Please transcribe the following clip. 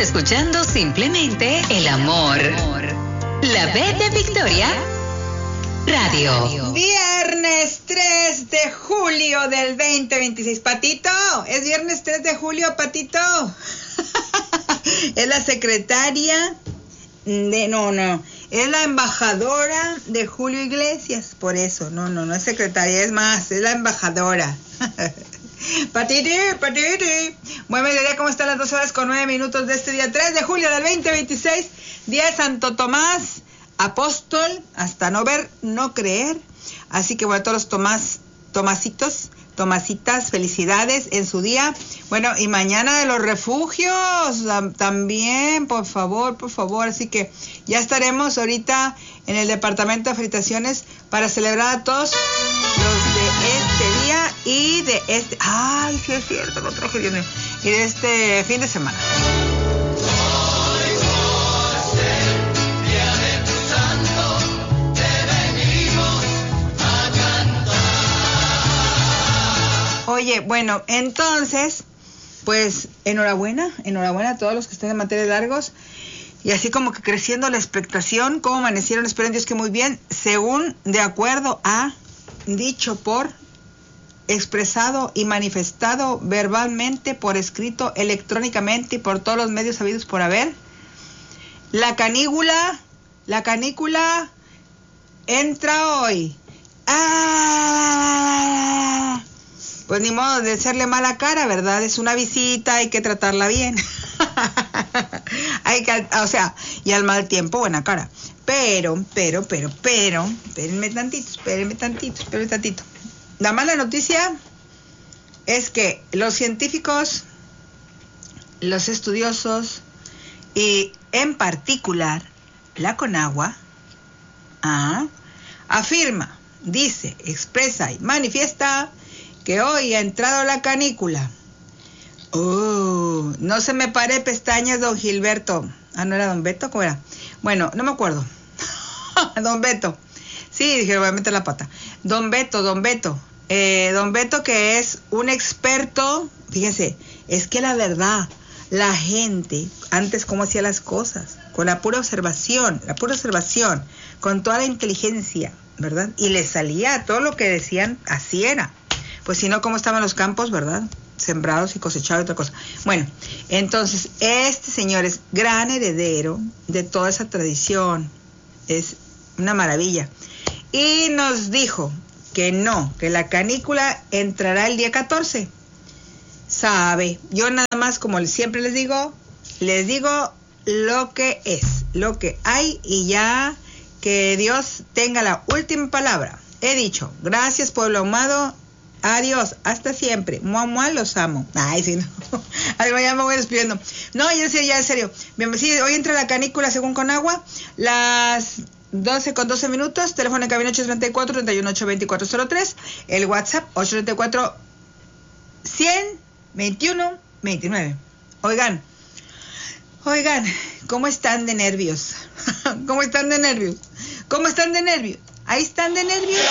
escuchando simplemente el amor. La B de Victoria Radio. Viernes 3 de julio del 2026. Patito, es viernes 3 de julio, Patito. Es la secretaria de... No. Es la embajadora de Julio Iglesias. Por eso, no es secretaria, es más, es la embajadora. Patiti. Buen mediodía, ¿cómo están las 2:09 de este día 3 de julio del 2026? Día de Santo Tomás, apóstol, hasta no ver, no creer. Así que bueno, a todos los Tomasitas, felicidades en su día. Bueno, y mañana de los refugios también, por favor. Así que ya estaremos ahorita en el departamento de felicitaciones para celebrar a todos los de este día y de este... ¡Ay, sí es cierto! Lo traje, Dios mío. Y de este fin de semana. Oye, bueno, entonces, pues enhorabuena a todos los que estén de manteles largos y así como que creciendo la expectación, cómo amanecieron, espero en Dios que muy bien, según de acuerdo a dicho por, expresado y manifestado verbalmente, por escrito, electrónicamente y por todos los medios habidos por haber. La canícula entra hoy. Pues ni modo de hacerle mala cara, ¿verdad? Es una visita, hay que tratarla bien. Y al mal tiempo, buena cara. Pero, espérenme tantito. La mala noticia es que los científicos, los estudiosos y en particular la Conagua, afirma, dice, expresa y manifiesta que hoy ha entrado la canícula. No se me pare pestañas, don Gilberto. ¿No era don Beto? ¿Cómo era? Bueno, no me acuerdo. Don Beto. Sí, dije, voy a meter la pata. Don Beto. Don Beto, que es un experto. Fíjese, es que la verdad, la gente, antes cómo hacía las cosas, con la pura observación, con toda la inteligencia, ¿verdad? Y le salía todo lo que decían, así era. Pues si no, ¿cómo estaban los campos, verdad? Sembrados y cosechados y otra cosa. Bueno, entonces, este señor es gran heredero de toda esa tradición. Es una maravilla. Y nos dijo que no, que la canícula entrará el día 14. Sabe, yo nada más, como siempre les digo lo que es, lo que hay, y ya que Dios tenga la última palabra. He dicho, gracias pueblo amado. Adiós, hasta siempre. Mua, los amo. Ay, sí, no. Algo ya me voy despidiendo. No, ya en serio. Bien, sí, hoy entra la canícula según Conagua. Las 12:12. Teléfono en cabina 834-318-2403. El WhatsApp 834-100-21-29. Oigan, ¿cómo están de nervios? ¿Cómo están de nervios? Ahí están de nervios.